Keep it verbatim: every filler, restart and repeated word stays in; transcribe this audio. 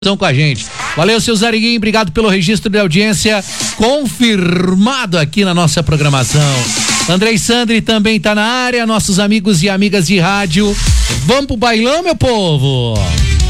Estão com a gente. Valeu, seu Zariguinho, obrigado pelo registro de audiência confirmado aqui na nossa programação. Andrei Sandri também tá na área, nossos amigos e amigas de rádio. Vamos pro bailão, meu povo!